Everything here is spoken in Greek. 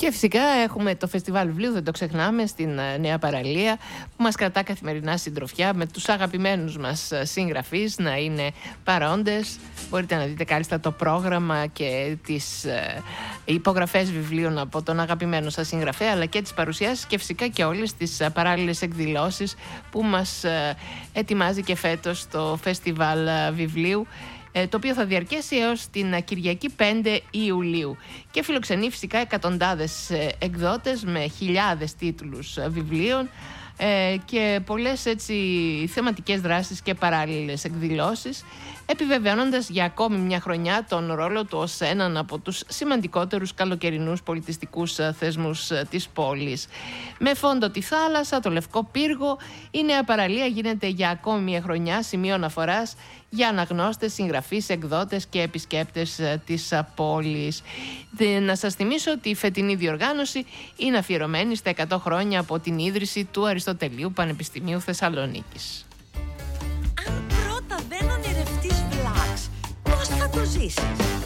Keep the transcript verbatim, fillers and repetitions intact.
Και φυσικά έχουμε το Φεστιβάλ Βιβλίου, δεν το ξεχνάμε, στην Νέα Παραλία, που μας κρατά καθημερινά συντροφιά με τους αγαπημένους μας συγγραφείς να είναι παρόντες. Μπορείτε να δείτε κάλλιστα το πρόγραμμα και τις υπογραφές βιβλίων από τον αγαπημένο σας συγγραφέα, αλλά και τις παρουσιάσεις και φυσικά και όλες τις παράλληλες εκδηλώσεις που μας ετοιμάζει και φέτος το Φεστιβάλ Βιβλίου, το οποίο θα διαρκέσει έως την Κυριακή πέντε Ιουλίου και φιλοξενεί φυσικά εκατοντάδες εκδότες με χιλιάδες τίτλους βιβλίων και πολλές έτσι θεματικές δράσεις και παράλληλες εκδηλώσεις, επιβεβαιώνοντας για ακόμη μια χρονιά τον ρόλο του ως έναν από τους σημαντικότερους καλοκαιρινούς πολιτιστικούς θεσμούς της πόλης. Με φόντο τη θάλασσα, το Λευκό Πύργο, η Νέα Παραλία γίνεται για ακόμη μια χρονιά σημείο αναφοράς για αναγνώστες, συγγραφείς, εκδότες και επισκέπτες της πόλης. Να σας θυμίσω ότι η φετινή διοργάνωση είναι αφιερωμένη στα εκατό χρόνια από την ίδρυση του Αριστοτελείου Πανεπιστημίου Θεσσαλονίκης. Αν πρώτα δεν ονειρευτείς βλάξ, πώς θα το ζήσεις?